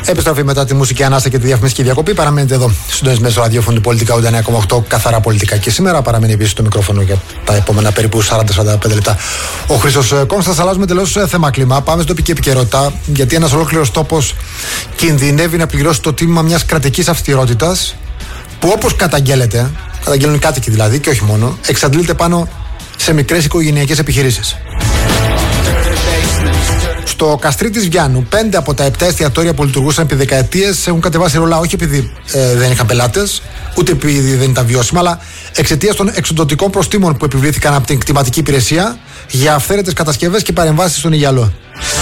Επιστροφή μετά τη μουσική ανάσα και τη διαφημιστική διακοπή. Παραμένετε εδώ συντονισμένοι στο ραδιόφωνο Πολιτικά 89,8. Καθαρά πολιτικά και σήμερα. Παραμένει επίσης το μικρόφωνο για τα επόμενα περίπου 40-45 λεπτά. Ο Χρήστος Κόνστας. Αλλάζουμε τελώς θέμα κλίμα. Πάμε στην τοπική επικαιρότητα. Γιατί ένας ολόκληρος τόπος κινδυνεύει να πληρώσει το τίμημα μιας κρατικής αυστηρότητας που, όπως καταγγέλλεται, καταγγέλνουν οι κάτοικοι δηλαδή και όχι μόνο, εξαντλείται πάνω σε μικρές οικογενειακές επιχειρήσεις. Στο Καστρί της Βιάννου, 5 από τα 7 εστιατόρια που λειτουργούσαν επί δεκαετίες έχουν κατεβάσει ρολά, όχι επειδή δεν είχαν πελάτες, ούτε επειδή δεν ήταν βιώσιμα, αλλά εξαιτίας των εξοντωτικών προστίμων που επιβλήθηκαν από την κτηματική υπηρεσία για αυθαίρετες κατασκευές και παρεμβάσεις στον Αιγιαλό.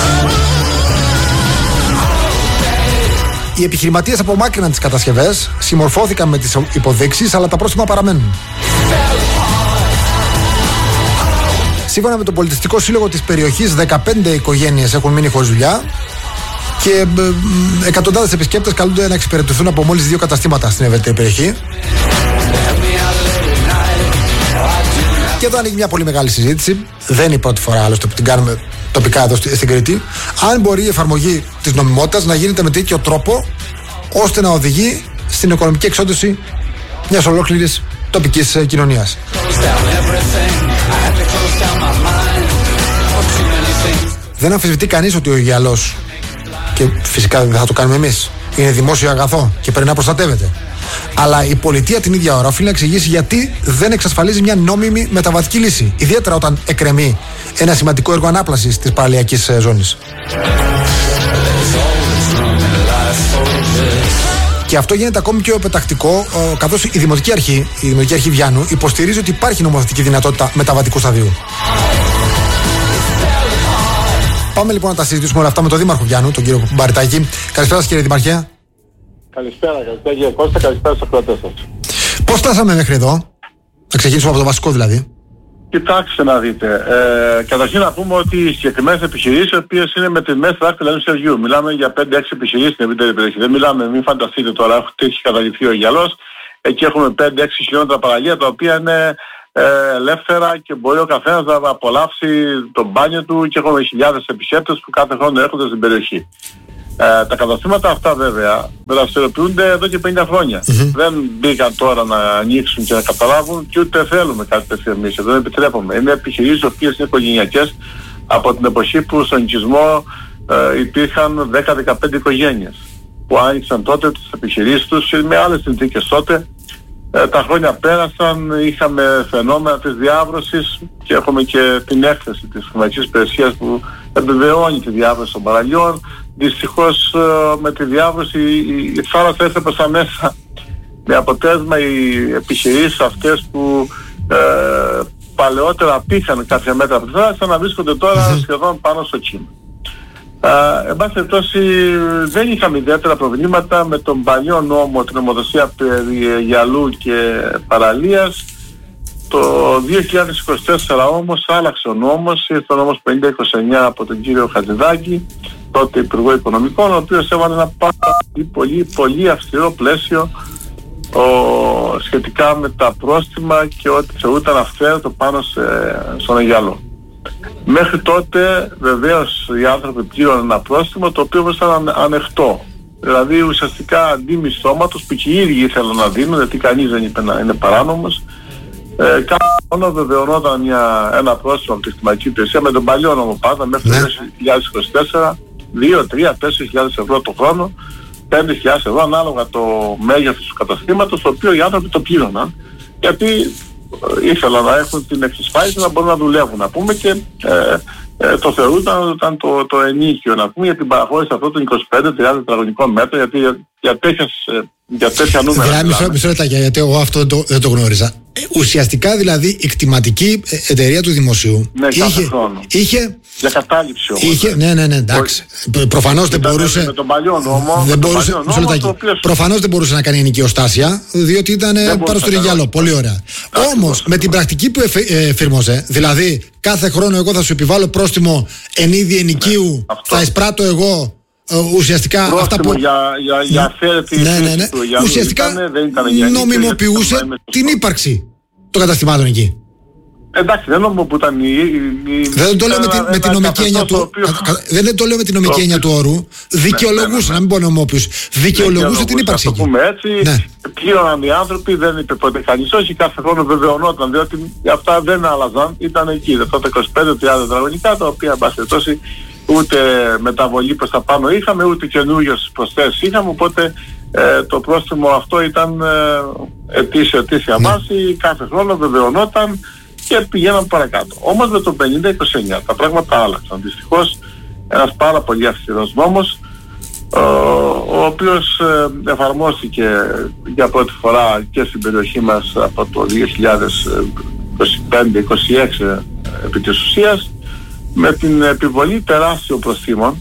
Οι επιχειρηματίες απομάκρυναν τις κατασκευές, συμμορφώθηκαν με τις υποδείξεις, αλλά τα πρόστιμα παραμένουν. Σύμφωνα με το Πολιτιστικό Σύλλογο της περιοχής, 15 οικογένειες έχουν μείνει χωρίς δουλειά και εκατοντάδες επισκέπτες καλούνται να εξυπηρετηθούν από μόλις 2 καταστήματα στην ευρύτερη περιοχή. Και εδώ ανοίγει μια πολύ μεγάλη συζήτηση. Δεν είναι η πρώτη φορά άλλωστε που την κάνουμε τοπικά εδώ στην Κρήτη. Αν μπορεί η εφαρμογή της νομιμότητας να γίνεται με τέτοιο τρόπο ώστε να οδηγεί στην οικονομική εξόντωση μιας ολόκληρης τοπικής κοινωνίας. Δεν αμφισβητεί κανείς ότι ο Αιγιαλός, και φυσικά δεν θα το κάνουμε εμείς, είναι δημόσιο αγαθό και πρέπει να προστατεύεται. Αλλά η πολιτεία την ίδια ώρα οφείλει να εξηγήσει γιατί δεν εξασφαλίζει μια νόμιμη μεταβατική λύση, ιδιαίτερα όταν εκκρεμεί ένα σημαντικό έργο ανάπλασης της παραλιακής ζώνης. Και αυτό γίνεται ακόμη πιο πετακτικό, καθώς η Δημοτική Αρχή Βιάννου υποστηρίζει ότι υπάρχει νομοθετική δυνατότητα μεταβατικού σταδίου. Πάμε λοιπόν να τα συζητήσουμε όλα αυτά με τον Δήμαρχο Βιάννου, τον κύριο Μπαριτάκη. Καλησπέρα σας, κύριε Δημαρχέ. Καλησπέρα κύριε Κώστα, καλησπέρα στους ακροατές σας. Πώς φτάσαμε μέχρι εδώ? Θα ξεκινήσουμε από το βασικό δηλαδή. Κοιτάξτε να δείτε. Καταρχήν να πούμε ότι οι συγκεκριμένες επιχειρήσεις, οι οποίες είναι με τιμές δάχτυλα ενός χεριού. Μιλάμε για 5-6 επιχειρήσεις στην ευρύτερη περιοχή. Δεν μιλάμε, μην φανταστείτε τώρα, έχει καταγγελθεί ο Αιγιαλός. Εκεί έχουμε 5-6 χιλιόμετρα παραλία, τα οποία είναι ελεύθερα και μπορεί ο καθένας να απολαύσει το μπάνιο του και έχουμε χιλιάδες επισκέπτες που κάθε χρόνο έρχονται στην περιοχή. Τα καταστήματα αυτά βέβαια δραστηριοποιούνται εδώ και 50 χρόνια. Δεν μπήκαν τώρα να ανοίξουν και να καταλάβουν και ούτε θέλουμε κάτι τέτοιο εμείς. Δεν επιτρέπουμε. Είναι επιχειρήσεις οι οποίες είναι οικογενειακές από την εποχή που στον οικισμό υπήρχαν 10-15 οικογένειες που άνοιξαν τότε τις επιχειρήσεις τους με άλλες συνθήκες τότε. Τα χρόνια πέρασαν, είχαμε φαινόμενα της διάβρωσης και έχουμε και την έκθεση της Χρηματικής Υπηρεσίας που επιβεβαιώνει τη διάβρωση των παραλιών. Δυστυχώς με τη διάβρωση η θάλασσα έρθει προς τα μέσα, με αποτέλεσμα οι επιχειρήσεις αυτές που παλαιότερα απήχαν κάποια μέτρα από τη θάλασσα να βρίσκονται τώρα σχεδόν πάνω στο κύμα. Εν πάση περιπτώσει δεν είχαμε ιδιαίτερα προβλήματα με τον παλιό νόμο, την νομοθεσία περί Αιγιαλού και παραλίας. Το 2024 όμως άλλαξε ο νόμος, ήρθε ο νόμος 5029 από τον κύριο Χατζηδάκη, τότε Υπουργό Οικονομικών, ο οποίος έβαλε ένα πολύ αυστηρό πλαίσιο σχετικά με τα πρόστιμα και ό,τι θεωρούταν αυθαίρετο πάνω στον Αιγιαλό. Μέχρι τότε βεβαίως οι άνθρωποι πλήρωναν ένα πρόστιμο το οποίο ήταν ανεκτό. Δηλαδή ουσιαστικά αντί μισθώματος που και οι ίδιοι ήθελαν να δίνουν, γιατί κανείς δεν είπε να είναι παράνομος, κάθε χρόνο βεβαιωνόταν ένα πρόστιμο από τη Χρηματική Υπηρεσία με τον παλιό νόμο πάντα μέχρι το 2024, 2, 3, 4.000 ευρώ το χρόνο, 5.000 ευρώ ανάλογα το μέγεθος του καταστήματος, το οποίο οι άνθρωποι το πλήρωναν, γιατί ήθελαν να έχουν την εξασφάλιση να μπορούν να δουλεύουν, να πούμε, και το θεωρούνταν όταν το ενίκιο, να πούμε, για την παραχώρηση αυτών των 25-30 τετραγωνικών μέτρων, γιατί για τέτοια νούμερα. Μισό λεπτά, γιατί εγώ αυτό δεν το γνώριζα. Ουσιαστικά δηλαδή η κτηματική εταιρεία του δημοσίου είχε για κατάληψη όμως. Ναι, εντάξει. Προφανώς δεν μπορούσε. Με τον παλιό νόμο. Προφανώς δεν μπορούσε να κάνει ενοικιοστάσια, διότι ήταν πάνω στο Αιγιαλό. Πολύ ωραία. Όμως με την πρακτική που εφήρμοσε, δηλαδή κάθε χρόνο εγώ θα σου επιβάλλω πρόστιμο εν είδη ενοικίου, θα εισπράττω εγώ. Ουσιαστικά αυτά που. Για αφαίρετη του Αιγιαλού. Ουσιαστικά νομιμοποιούσε την ύπαρξη των καταστημάτων εκεί. Εντάξει, δεν νομίζω που ήταν δεν το λέω με την νομική έννοια του. Δεν το λέω με την νομική έννοια του όρου. Δικαιολογούσε, να μην πω νομόπιος. Δικαιολογούσε την ύπαρξη. Να το πούμε έτσι. Πλήρωναν οι άνθρωποι, δεν είπε ποτέ κανείς όχι. Κάθε χρόνο βεβαιωνόταν, διότι αυτά δεν άλλαζαν. Ήταν εκεί. Αυτά τα 25-30 τετραγωνικά, τα οποία εν πάση περιπτώσει ούτε μεταβολή προς τα πάνω είχαμε, ούτε καινούριες προσθέσεις είχαμε. Οπότε το πρόστιμο αυτό ήταν ετήσια βάση. Κάθε χρόνο βεβαιωνόταν και πηγαίναμε παρακάτω. Όμως με το 50-29 τα πράγματα άλλαξαν. Δυστυχώς ένας πάρα πολύ αυστηρός νόμος, ο οποίος εφαρμόστηκε για πρώτη φορά και στην περιοχή μας από το 2025-26 επί της ουσίας, με την επιβολή τεράστιων προστίμων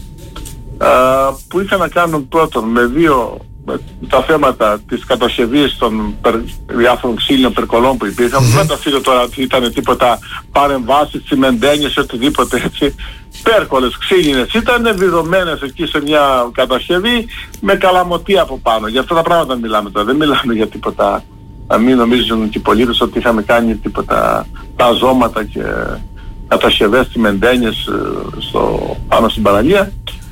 που είχαν να κάνουν πρώτον με τα θέματα της κατασκευής των διάφορων ξύλινων περκολών που υπήρχαν. Δεν φανταστείτε τώρα ότι ήταν τίποτα παρεμβάσεις, τσιμεντένιες, οτιδήποτε έτσι. Πέρκολες ξύλινες ήταν βιδωμένες εκεί σε μια κατασκευή με καλαμωτή από πάνω. Για αυτά τα πράγματα μιλάμε τώρα. Δεν μιλάμε για τίποτα, να μην νομίζουν και οι πολίτες ότι είχαμε κάνει τίποτα τα ζώματα και κατασκευές τσιμεντένιες πάνω στην παραλία.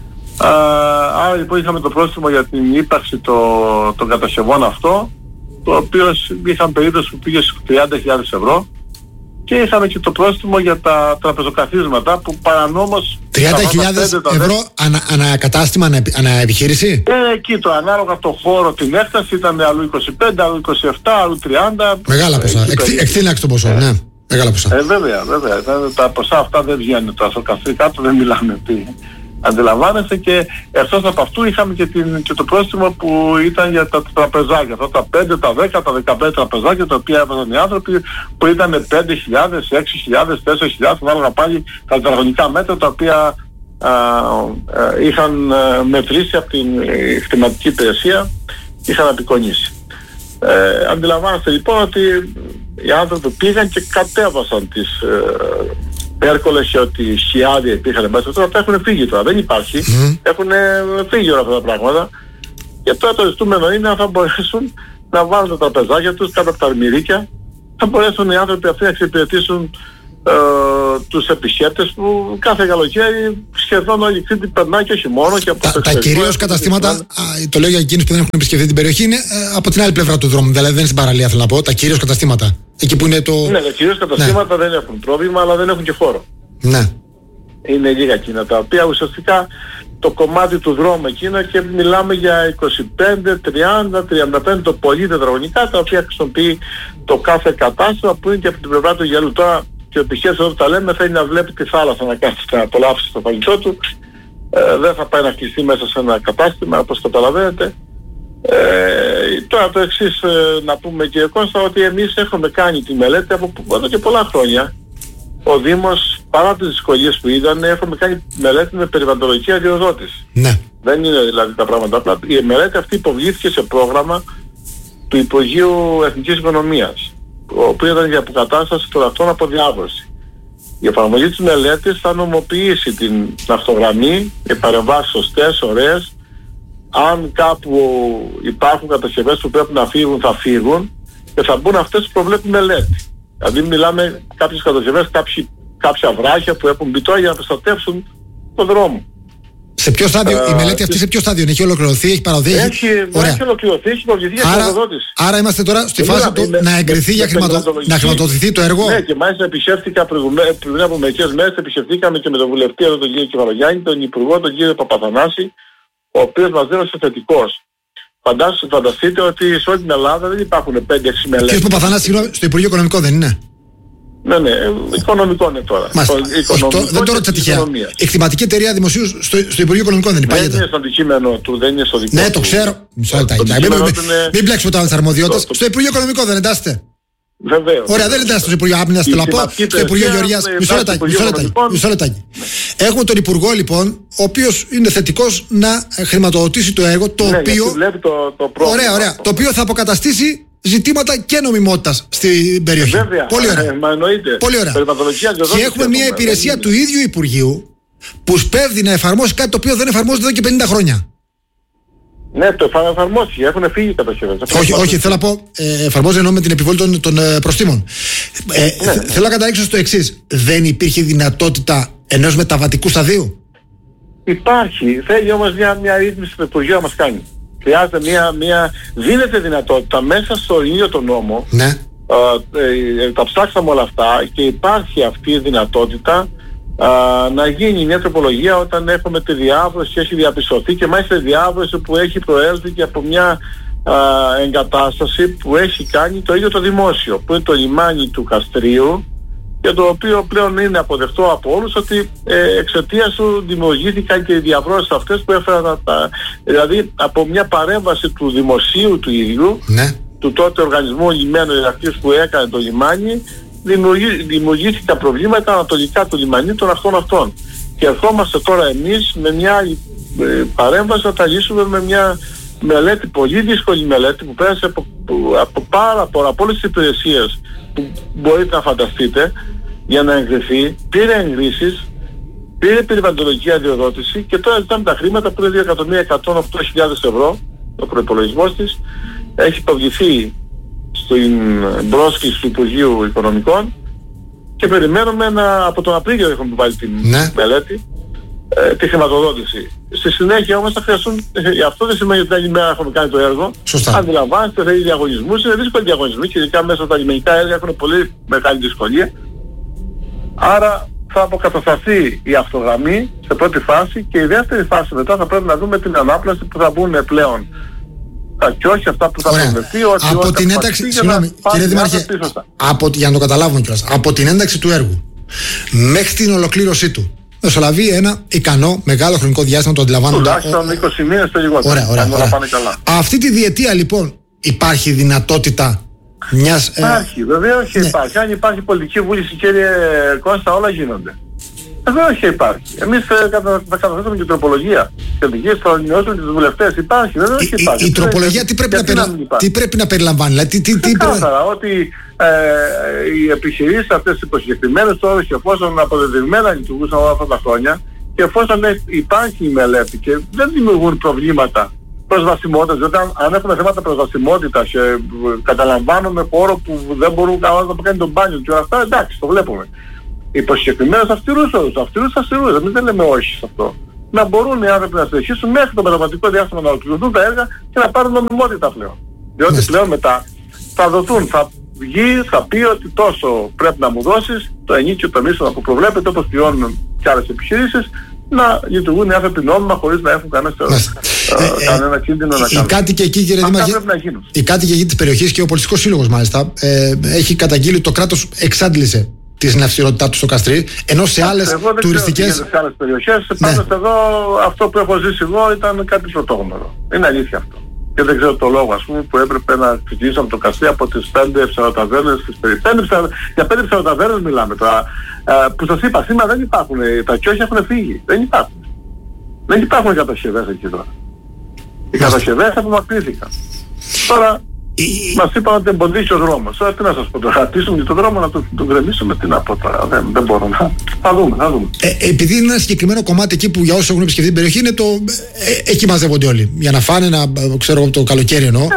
Άρα λοιπόν είχαμε το πρόστιμο για την ύπαρξη των κατασκευών αυτό, το οποίο είχαν περίπτωση που πήγε στους 30.000 ευρώ, και είχαμε και το πρόστιμο για τα τραπεζοκαθίσματα που παρανόμως 30.000 ευρώ ανακατάστημα, αναεπιχείρηση. Εκεί το ανάλογα το χώρο, την έκταση ήταν αλλού 25, αλλού 27, αλλού 30. Μεγάλα ποσά, εκτείναξε το ποσό, ναι. Μεγάλα ποσά. Βέβαια. Τα ποσά αυτά δεν βγαίνουν τώρα στο καφέ κάτω, δεν μιλάμε τι. Αντιλαμβάνεστε, και εκτός από αυτού είχαμε και το πρόστιμο που ήταν για τα τραπεζάκια. Αυτά τα 5, τα 10, τα 15 τραπεζάκια τα οποία έβαζαν οι άνθρωποι, που ήταν 5.000, 6.000, 4.000, ανάλογα πάλι τα τετραγωνικά μέτρα, τα οποία είχαν μετρήσει από την χρηματική υπηρεσία, είχαν απεικονίσει. Αντιλαμβάνεστε λοιπόν ότι οι άνθρωποι πήγαν και κατέβασαν τις πέρκολες και ότι χιάδια υπήρχαν μέσα. Τώρα αυτά έχουν φύγει τώρα, δεν υπάρχει. Έχουν φύγει όλα αυτά τα πράγματα. Και τώρα το ζητούμενο είναι αν θα μπορέσουν να βάλουν τα τραπεζάκια τους κάτω από τα αρμυρίκια, θα μπορέσουν οι άνθρωποι αυτοί να εξυπηρετήσουν τους επισκέπτες που κάθε καλοκαίρι σχεδόν όλη η Κρήτη περνάει, και όχι μόνο και από τα κυρίως καταστήματα, το λέω για εκείνους που δεν έχουν επισκεφτεί την περιοχή, είναι από την άλλη πλευρά του δρόμου, δηλαδή δεν είναι στην παραλία, θέλω να πω, τα κυρίως καταστήματα. Εκεί που είναι το... Ναι, τα κυρίως καταστήματα δεν έχουν πρόβλημα, αλλά δεν έχουν και χώρο. Ναι. Είναι λίγα εκείνα τα οποία ουσιαστικά το κομμάτι του δρόμου εκείνα, και μιλάμε για 25, 30, 35 το πολύ τετραγωνικά, τα οποία χρησιμοποιεί το κάθε κατάστημα που είναι και από την πλευρά του γυαλού. Τώρα και ο επιχείρησης εδώ που τα λέμε θέλει να βλέπει τη θάλασσα, να κάθεται να απολαύσει το φαγητό του. Δεν θα πάει να κλειστεί μέσα σε ένα κατάστημα, όπως καταλαβαίνετε. Τώρα το εξής να πούμε, κύριε Κώστα, ότι εμείς έχουμε κάνει τη μελέτη από εδώ και πολλά χρόνια. Ο Δήμος, παρά τις δυσκολίες που είδαν, έχουμε κάνει μελέτη με περιβαλλοντολογική αδειοδότηση. Ναι. Δεν είναι δηλαδή τα πράγματα απλά. Η μελέτη αυτή υποβλήθηκε σε πρόγραμμα του Υπουργείου Εθνικής Οικονομίας, ο οποίος ήταν για αποκατάσταση των ακτών από διάβρωση. Η εφαρμογή της μελέτης θα νομοποιήσει την αυτογραμμή, οι παρεμβάσεις σωστές, ωραίες. Αν κάπου υπάρχουν κατασκευές που πρέπει να φύγουν, θα φύγουν, και θα μπουν αυτές που προβλέπει μελέτη. Δηλαδή μιλάμε κάποιες κατασκευές, κάποια βράχια που έχουν μπει τώρα για να προστατεύσουν τον δρόμο. Σε ποιο στάδιο, η μελέτη αυτή σε ποιο στάδιο έχει ολοκληρωθεί, έχει παραδοθεί? Έχει ολοκληρωθεί, έχει υποβληθεί για χρηματοδότηση. Άρα είμαστε τώρα στη φάση του να εγκριθεί για να χρηματοδοτηθεί το έργο. Ναι, και μάλιστα επισκέφθηκα πριν από μερικές μέρες, επισκεφθήκαμε και με τον βουλευτή εδώ, τον κύριο Κεφαλογιάννη, τον υπουργό, τον κύριο Παπαθανάση, ο οποίος μας δήλωσε θετικός. Φανταστείτε ότι σε όλη την Ελλάδα δεν υπάρχουν 5-6 μελέτες. Κύριε Παπαθανάση, στο Υπουργείο Οικονομικών δεν είναι? Ναι, οικονομικό είναι τώρα. Δεν το ρώτησα τυχαία. Η κτηματική εταιρεία δημοσίου στο Υπουργείο Οικονομικών δεν υπάρχει? Δεν είναι στο αντικείμενο του, δεν είναι στο δικό του. Ναι, το ξέρω. Μην μπλέξουμε το άλλες αρμοδιότητες. Στο Υπουργείο Οικονομικών δεν εντάσσεται? Βεβαίως. Ωραία, δεν εντάσσεται στο Υπουργείο Άμυνας, θέλω να πω. Στο Υπουργείο Γεωργίας. Μισό λεπτάκι. Έχουμε τον Υπουργό λοιπόν, ο οποίος είναι θετικός να χρηματοδοτήσει το έργο, το οποίο. Ωραία. Το οποίο θα αποκαταστήσει ζητήματα και νομιμότητας στην περιοχή. Βέβαια, πολύ ωραία. Πολύ ωραία. Και έχουμε μια υπηρεσία του ίδιου Υπουργείου που σπέβδει να εφαρμόσει κάτι το οποίο δεν εφαρμόζεται εδώ και 50 χρόνια. Ναι, το εφαρμόσει. Έχουν φύγει οι κατασκευές. Όχι, θέλω να πω, εφαρμόζει εννοώ με την επιβολή των προστίμων. Θέλω να καταλήξω στο εξής. Δεν υπήρχε δυνατότητα ενός μεταβατικού σταδίου? Υπάρχει. Θέλει όμως μια ρύθμιση που το Υπουργείο μας κάνει. Χρειάζεται δίνεται δυνατότητα μέσα στο ίδιο τον νόμο. Ναι. Τα ψάξαμε όλα αυτά και υπάρχει αυτή η δυνατότητα να γίνει μια τροπολογία όταν έχουμε τη διάβρωση και έχει διαπιστωθεί, και μάλιστα η διάβρωση που έχει προέλθει και από μια εγκατάσταση που έχει κάνει το ίδιο το δημόσιο, που είναι το λιμάνι του Καστρίου, και το οποίο πλέον είναι αποδεκτό από όλους ότι εξαιτίας του δημιουργήθηκαν και οι διαβρώσεις αυτές που έφεραν δηλαδή από μια παρέμβαση του δημοσίου του ίδιου, ναι, του τότε οργανισμού λιμένου Ηρακλής που έκανε το λιμάνι, δημιουργήθηκαν προβλήματα ανατολικά του λιμανιού των αυτών. Και ερχόμαστε τώρα εμείς με μια άλλη παρέμβαση να τα λύσουμε με μια μελέτη, πολύ δύσκολη μελέτη που πέρασε από όλες τις υπηρεσίες που μπορείτε να φανταστείτε για να εγκριθεί. Πήρε εγκρίσεις, πήρε περιβαλλοντολογική αδειοδότηση και τώρα ζητάμε τα χρήματα που είναι 2.108.000 ευρώ ο προϋπολογισμός της. Έχει υποβληθεί στην πρόσκληση του Υπουργείου Οικονομικών και περιμένουμε από τον Απρίλιο έχουμε βάλει την μελέτη, τη χρηματοδότηση. Στη συνέχεια όμως θα χρειαστούν, αυτό δεν σημαίνει ότι την άλλη μέρα έχουμε κάνει το έργο. Σωστά. Αντιλαμβάνεστε, θέλει διαγωνισμούς, είναι δύσκολοι διαγωνισμοί και ειδικά μέσα στα λιμενικά έργα έχουν πολύ μεγάλη δυσκολία. Άρα θα αποκατασταθεί η αυτογραμμή σε πρώτη φάση και η δεύτερη φάση μετά θα πρέπει να δούμε την ανάπλαση που θα μπουν πλέον. Και όχι αυτά που θα προβλεφθεί. Από την ένταξη, συγγνώμη κύριε Δήμαρχε, για να το καταλάβουμε κιόλας, από την ένταξη του έργου μέχρι την ολοκλήρωσή του μεσολαβεί ένα ικανό μεγάλο χρονικό διάστημα, το αντιλαμβάνονται. Τουλάχιστον 20 μήνες το λιγότερο. Ωραία. Πάνε καλά. Αυτή τη διετία λοιπόν υπάρχει δυνατότητα μιας... Υπάρχει, βεβαίως και υπάρχει. Αν υπάρχει πολιτική βούληση, κύριε Κώστα, όλα γίνονται. Βεβαίως και υπάρχει. Εμείς θα καταθέσουμε και τροπολογία. Και θα ενημερώσουμε τους βουλευτές. Υπάρχει, βεβαίως και υπάρχει. Η τροπολογία τι πρέπει να περιλαμβάνει? Ξεκάθαρα ότι οι επιχειρήσεις αυτές οι συγκεκριμένες όρους, και εφόσον αποδεδειγμένα λειτουργούσαν όλα αυτά τα χρόνια και εφόσον υπάρχει η μελέτη και δεν δημιουργούν προβλήματα προσβασιμότητας, διότι αν έχουμε θέματα προσβασιμότητας και καταλαμβάνουμε χώρο που δεν μπορούν να κάνει τον μπάνιο και όλα αυτά, εντάξει, το βλέπουμε. Οι προσκεκλημένους αυστηρούς όρους, εμείς δεν λέμε όχι σε αυτό. Να μπορούν οι άνθρωποι να συνεχίσουν μέχρι το μεταβατικό διάστημα να ολοκληρωθούν τα έργα και να πάρουν νομιμότητα πλέον. Διότι πλέον μετά θα δοθούν, θα βγει, θα πει ότι τόσο πρέπει να μου δώσεις το ενίκιο, το μίσθωμα που προβλέπεται, όπως πληρώνουν και άλλες επιχειρήσεις, να λειτουργούν οι άνθρωποι νόμιμα χωρίς να έχουν κανένα κίνδυνο να κάνουν. Οι κάτοικοι εκεί, κύριε Δήμαρχε, οι κάτοικοι εκεί της περιοχής και ο Πολιτιστικός Σύλλογος μάλιστα έχει καταγγείλει το κράτος εξάντλησε τη συναυσιρότητά του στο Καστρί, ενώ σε άλλες τουριστικές... Σε άλλες περιοχές, πάντως εδώ αυτό που έχω ζήσει εγώ ήταν κάτι πρωτόγνωρο. Είναι αλήθεια αυτό. Και δεν ξέρω το λόγο, ας πούμε, που έπρεπε να ξεκινήσουμε το Καστρί από τις 5 ψαροταβέρνες στις περιοχές. Για 5 ψαροταβέρνες μιλάμε τώρα. Που σας είπα, σήμερα δεν υπάρχουν. Τα κιόχια έχουν φύγει. Δεν υπάρχουν. Δεν υπάρχουν κατασκευές εκεί τώρα. Οι κατασκευές απομακρύνθηκαν. Τώρα μας είπαν ότι εμποδίσει ο δρόμος. Τώρα τι να σας πω, το χτίσουμε και τον δρόμο να τον γκρεμίσουμε, τι να πω τώρα. Δεν μπορώ να... Θα δούμε. Επειδή είναι ένα συγκεκριμένο κομμάτι εκεί που για όσους έχουν επισκεφτεί την περιοχή είναι το... εκεί μαζεύονται όλοι. Για να φάνε, ξέρω, το καλοκαίρι εννοώ.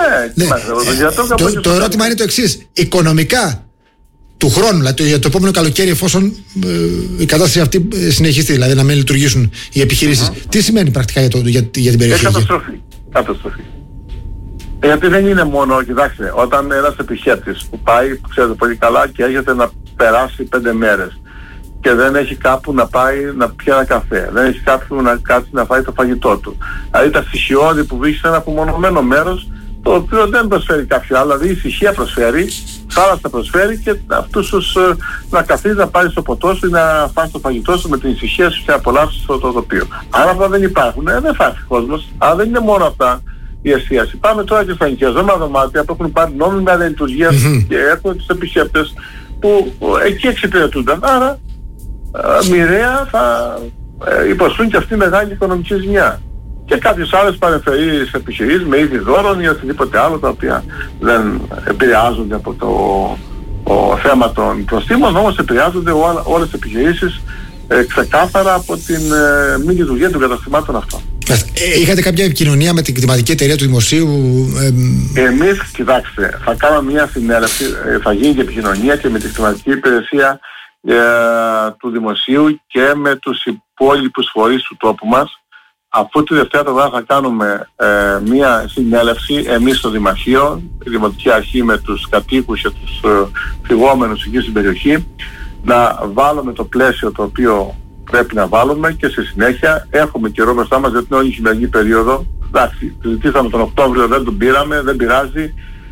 Το ερώτημα είναι το εξής. Οικονομικά του χρόνου, δηλαδή για το επόμενο καλοκαίρι, εφόσον η κατάσταση αυτή συνεχιστεί, δηλαδή να μην λειτουργήσουν οι επιχειρήσεις, τι σημαίνει πρακτικά για την περιοχή? Καταστροφή. Γιατί δεν είναι μόνο, κοιτάξτε, όταν ένας επιχέτης που πάει, που ξέρετε πολύ καλά, και έρχεται να περάσει 5 μέρες και δεν έχει κάπου να πάει να πιει ένα καφέ, δεν έχει κάπου να κάτσει να φάει το φαγητό του. Δηλαδή τα στοιχειώδη που βρίσκει σε ένα απομονωμένο μέρος, το οποίο δεν προσφέρει κάποιο άλλο, δηλαδή η ησυχία προσφέρει, θάλασσα προσφέρει, και αυτούς τους να καθίσει να πάρει στο ποτό σου ή να φας το φαγητό σου με την ησυχία σου και να απολαύσεις το τοπίο. Αν αυτά δεν υπάρχουν, δεν θα έρθει κόσμος. Αλλά δεν είναι μόνο αυτά η εστίαση. Πάμε τώρα και στα ενοικιαζόμενα δωμάτια που έχουν πάρει νόμιμα λειτουργία και έχουν τους επισκέπτες που εκεί εξυπηρετούνταν. Άρα μοιραία θα υποστούν και αυτή μεγάλη οικονομική ζημιά. Και κάποιες άλλες παρεμφερείς επιχειρήσεις με είδη δώρων ή οτιδήποτε άλλο, τα οποία δεν επηρεάζονται από το θέμα των προστήμων, όμως επηρεάζονται όλες τις επιχειρήσεις ξεκάθαρα από την μη λειτουργία των καταστημάτων αυτών. Είχατε κάποια επικοινωνία με την κτηματική εταιρεία του Δημοσίου? Εμείς, κοιτάξτε, θα κάνουμε μια συνέλευση, θα γίνει και επικοινωνία και με την κτηματική υπηρεσία του Δημοσίου και με τους υπόλοιπους φορείς του τόπου μας. Αφού τη Δευτέρα το βράδυ θα κάνουμε μια συνέλευση εμείς στο Δημαρχείο, η Δημοτική Αρχή με τους κατοίκους και τους φυγόμενους εκεί στην περιοχή, να βάλουμε το πλαίσιο το οποίο πρέπει να βάλουμε και στη συνέχεια έχουμε καιρό μπροστά μας, γιατί είναι όλη η χειμερινή περίοδο. Εντάξει, ζητήσαμε τον Οκτώβριο, δεν τον πήραμε, δεν πειράζει,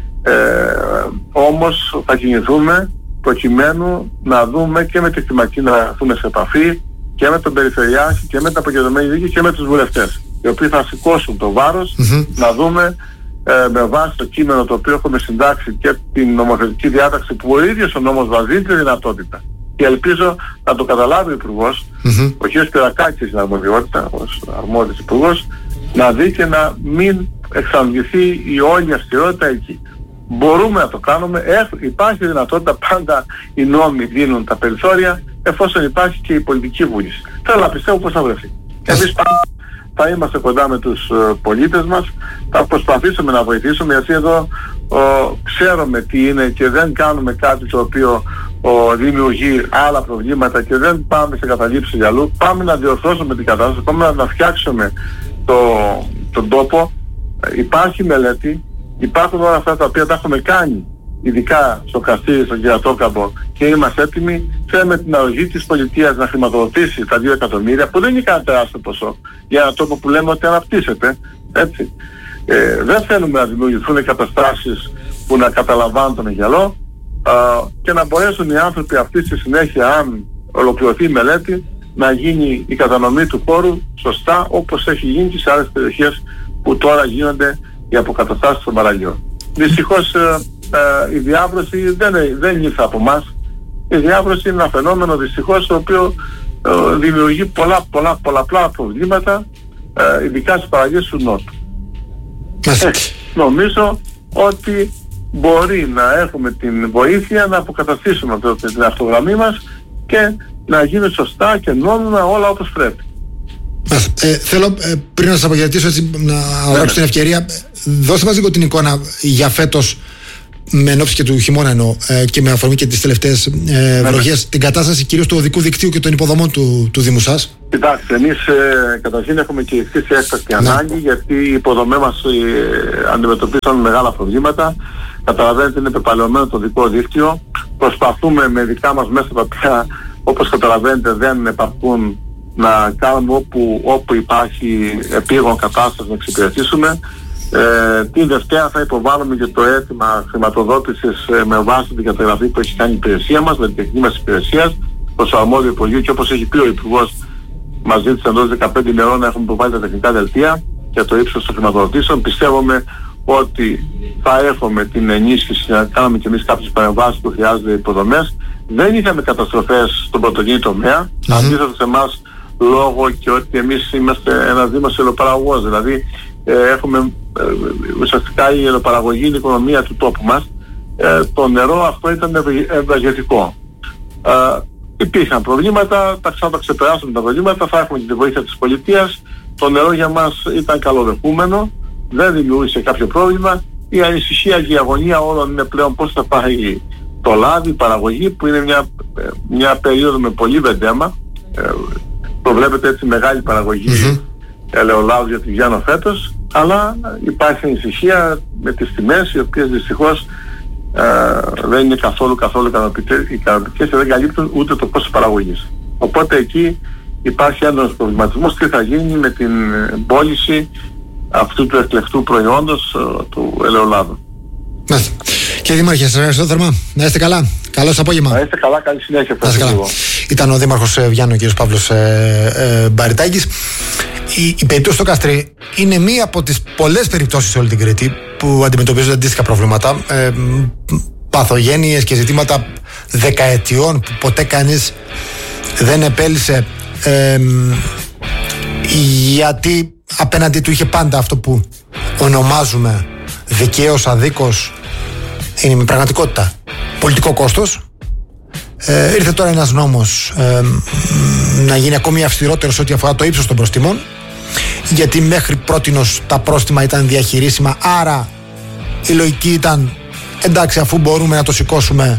όμως θα κινηθούμε προκειμένου να δούμε και με τη κτηματική να έρθουμε σε επαφή και με τον Περιφερειάρχη και με την αποκεντρωμένη δίκη και με τους βουλευτές, οι οποίοι θα σηκώσουν το βάρος να δούμε με βάση το κείμενο το οποίο έχουμε συντάξει και την νομοθετική διάταξη που ο ίδιος ο νόμος βάζει τη δυνατότητα. Και ελπίζω να το καταλάβει ο Υπουργός, ο κ. Πυρακάκης στην αρμοδιότητα, ως αρμόδιος Υπουργός, να δει και να μην εξαντληθεί η όλη αυστηρότητα εκεί. Μπορούμε να το κάνουμε, υπάρχει δυνατότητα, πάντα οι νόμοι δίνουν τα περιθώρια, εφόσον υπάρχει και η πολιτική βούληση. Θέλω να πιστεύω πως θα βρεθεί. Εμείς θα είμαστε κοντά με τους πολίτες μας, θα προσπαθήσουμε να βοηθήσουμε, γιατί εδώ ξέρουμε τι είναι και δεν κάνουμε κάτι το οποίο δημιουργεί άλλα προβλήματα και δεν πάμε σε καταλήψεις για αλλού. Πάμε να διορθώσουμε την κατάσταση, πάμε να φτιάξουμε τον τόπο. Υπάρχει μελέτη, υπάρχουν όλα αυτά τα οποία τα έχουμε κάνει, ειδικά στο Καστήρι, στον Κερατόκαμπο, και είμαστε έτοιμοι. Θέλουμε την αρρωγή της πολιτείας να χρηματοδοτήσει τα 2 εκατομμύρια, που δεν είναι κανένα τεράστιο ποσό, για ένα τόπο που λέμε ότι αναπτύσσεται, έτσι. Δεν θέλουμε να δημιουργηθούν καταστάσεις που να καταλαμβάνουν τον γυαλό και να μπορέσουν οι άνθρωποι αυτοί στη συνέχεια, αν ολοκληρωθεί η μελέτη, να γίνει η κατανομή του χώρου σωστά, όπως έχει γίνει και σε άλλες περιοχές που τώρα γίνονται οι αποκαταστάσεις των παραλίων. Δυστυχώς η διάβρωση δεν ήρθε από εμάς. Η διάβρωση είναι ένα φαινόμενο δυστυχώς το οποίο δημιουργεί πολλαπλά προβλήματα, ειδικά στις παραλίες του Νότου. Νομίζω ότι μπορεί να έχουμε την βοήθεια να αποκαταστήσουμε την αυτογραμμή μας και να γίνει σωστά και νόμιμα όλα όπως πρέπει. Θέλω πριν να σας αποχαιρετήσω, έτσι, να αγράψω την ευκαιρία, δώστε μας λίγο την εικόνα για φέτος, με ενόψει και του χειμώνα εννοώ, και με αφορμή και τις τελευταίες βροχές, την κατάσταση κυρίως του οδικού δικτύου και των υποδομών του Δήμου σας. Κοιτάξτε, εμείς καταρχήν έχουμε κηρυχθεί σε έκτακτη ανάγκη, γιατί οι υποδομές μας αντιμετωπίσαν μεγάλα προβλήματα. Καταλαβαίνετε, είναι πεπαλαιωμένο το οδικό δίκτυο. Προσπαθούμε με δικά μας μέσα, τα οποία όπως καταλαβαίνετε δεν επαρκούν, να κάνουμε όπου υπάρχει επίγον κατάσταση να εξυπηρετήσουμε. Την Δευτέρα θα υποβάλουμε και το αίτημα χρηματοδότησης με βάση την καταγραφή που έχει κάνει η υπηρεσία μας, με την τεχνική μας υπηρεσία, προς το αρμόδιο Υπουργείο, και όπως έχει πει ο Υπουργός, μας ζήτησε εντός 15 ημερών να έχουμε υποβάλει τα τεχνικά δελτία και το ύψος των χρηματοδοτήσεων. Πιστεύουμε ότι θα έχουμε την ενίσχυση να κάνουμε και εμείς κάποιες παρεμβάσεις που χρειάζονται υποδομές. Δεν είχαμε καταστροφές στον πρωτογενή τομέα, αντίθετα σε εμάς, λόγω και ότι εμείς είμαστε ένας δήμος ελαιοπαραγωγός, δηλαδή έχουμε ουσιαστικά η ελαιοπαραγωγή, η οικονομία του τόπου μας. Το νερό αυτό ήταν ευεργετικό. Υπήρχαν προβλήματα, θα ξεπεράσουμε τα προβλήματα, θα έχουμε και τη βοήθεια της πολιτείας. Το νερό για μας ήταν καλοδεχούμενο, δεν δημιούργησε κάποιο πρόβλημα. Η ανησυχία και η αγωνία όλων είναι πλέον πώς θα πάει το λάδι, η παραγωγή, που είναι μια περίοδο με πολύ βεντέμα. Προβλέπεται έτσι μεγάλη παραγωγή ελαιολάδου για τη Γιάννο φέτος, αλλά υπάρχει ανησυχία με τις τιμές, οι οποίες δυστυχώς δεν είναι καθόλου ικανοποιητικές και δεν καλύπτουν ούτε το κόστος παραγωγής. Οπότε εκεί υπάρχει έντονος προβληματισμός τι θα γίνει με την πώληση αυτού του εκλεκτού προϊόντος του ελαιολάδου. Κύριε Δήμαρχε, σας ευχαριστώ θερμά. Να είστε καλά. Καλό σας απόγευμα. Να είστε καλά, καλή συνέχεια. Ήταν ο Δήμαρχος Βιάννου, ο κ. Παύλος Μπαριτάκης. Η περίπτωση στο Καστρί είναι μία από τις πολλές περιπτώσεις σε όλη την Κρήτη που αντιμετωπίζονται αντίστοιχα προβλήματα. Παθογένειες και ζητήματα δεκαετιών που ποτέ κανείς δεν επέλυσε, γιατί απέναντι του είχε πάντα αυτό που ονομάζουμε δικαίως, αδίκως, είναι μια πραγματικότητα, πολιτικό κόστος. Ήρθε τώρα ένας νόμος να γίνει ακόμη αυστηρότερος ό,τι αφορά το ύψος των προστιμών. γιατί μέχρι πρότινος τα πρόστιμα ήταν διαχειρίσιμα, άρα η λογική ήταν εντάξει, αφού μπορούμε να το σηκώσουμε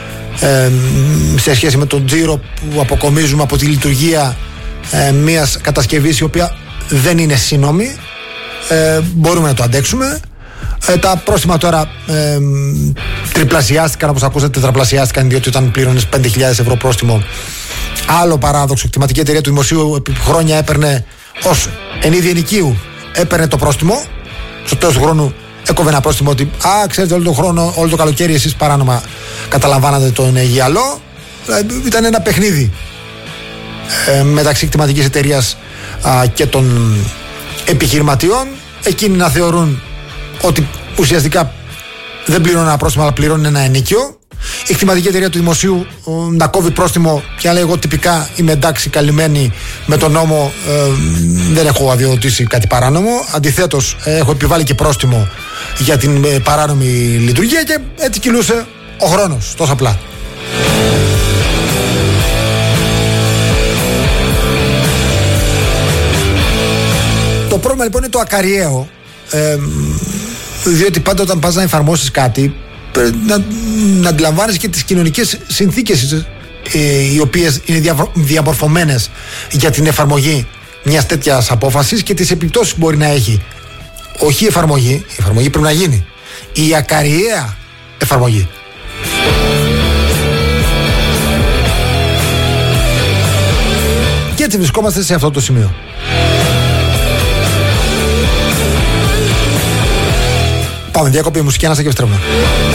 σε σχέση με τον τζίρο που αποκομίζουμε από τη λειτουργία μιας κατασκευής η οποία δεν είναι σύνομη, μπορούμε να το αντέξουμε. Τα πρόστιμα τώρα τριπλασιάστηκαν, όπως ακούσατε, τετραπλασιάστηκαν, διότι όταν πλήρωνες 5.000 ευρώ πρόστιμο, άλλο παράδοξο, η κτηματική εταιρεία του δημοσίου επί χρόνια έπαιρνε ως εν είδη ενοικίου, έπαιρνε το πρόστιμο, στο τέλος του χρόνου έκοβε ένα πρόστιμο ότι ξέρετε, όλο τον χρόνο, όλο το καλοκαίρι εσείς παράνομα καταλαμβάνατε τον γυαλό. Ήταν ένα παιχνίδι μεταξύ κτηματικής εταιρείας και των επιχειρηματιών, εκείνοι να θεωρούν ότι ουσιαστικά δεν πληρώνουν ένα πρόστιμο αλλά πληρώνουν ένα ενίκιο, η κτηματική εταιρεία του δημοσίου να κόβει πρόστιμο και να λέει εγώ τυπικά είμαι εντάξει, καλυμμένη με τον νόμο, δεν έχω αδειοδοτήσει κάτι παράνομο, αντιθέτως έχω επιβάλει και πρόστιμο για την παράνομη λειτουργία, και έτσι κυλούσε ο χρόνος, τόσο απλά. Το πρόβλημα λοιπόν είναι το ακαριαίο, διότι πάντα όταν πας να εφαρμόσεις κάτι να αντιλαμβάνεις και τις κοινωνικές συνθήκες οι οποίες είναι διαμορφωμένες για την εφαρμογή μιας τέτοιας απόφασης και τις επιπτώσεις που μπορεί να έχει. Όχι η εφαρμογή πρέπει να γίνει, η ακαριαία εφαρμογή. Και έτσι βρισκόμαστε σε αυτό το σημείο. Πάμε διακοπή μουσική, ανάσα και επιστρέφουμε.